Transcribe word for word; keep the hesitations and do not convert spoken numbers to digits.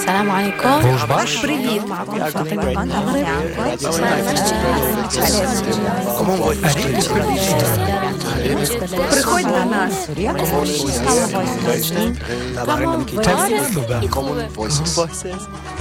السلام عليكم. Bonjour. Привіт. Приходь до нас. Comment Common voices.